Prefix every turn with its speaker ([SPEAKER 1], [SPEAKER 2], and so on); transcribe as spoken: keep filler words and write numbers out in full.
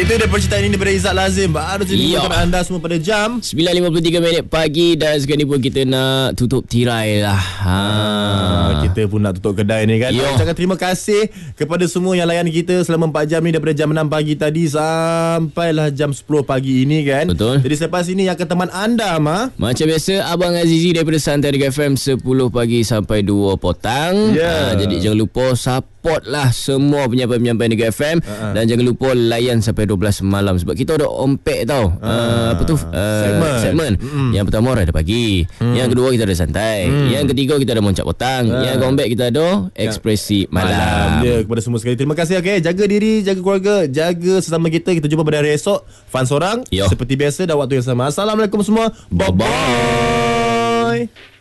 [SPEAKER 1] Itu dia percintaan ini daripada Izzat Lazim. Baru saja membuatkan anda semua pada jam
[SPEAKER 2] sembilan lima puluh tiga minit pagi. Dan sekarang ni pun kita nak tutup tirai lah. ha.
[SPEAKER 1] Ah, kita pun nak tutup kedai ni kan. Ucapkan terima kasih kepada semua yang layan kita selama empat jam ni, daripada jam enam pagi tadi sampailah jam sepuluh pagi ini kan.
[SPEAKER 2] Betul.
[SPEAKER 1] Jadi selepas ini yang akan teman anda Ma,
[SPEAKER 2] macam biasa Abang Azizi daripada Santai F M sepuluh pagi sampai dua petang.
[SPEAKER 1] yeah.
[SPEAKER 2] ha, Jadi jangan lupa support lah semua penyampai-penyampai Negeri F M. uh-huh. Dan jangan lupa layan sampai dua belas malam, sebab kita ada ompek tau. uh, uh, Apa tu? Uh, segmen, segmen. Mm. Yang pertama ada pagi, mm. yang kedua kita ada santai, mm. yang ketiga kita ada moncak petang, uh. yang keempat kita ada ekspresi malam, malam.
[SPEAKER 1] Ya, kepada semua sekali terima kasih. Okay, jaga diri, jaga keluarga, jaga sesama kita. Kita jumpa pada hari esok Fan Sorang. Yo. Seperti biasa dan waktu yang sama. Assalamualaikum semua. Bye-bye.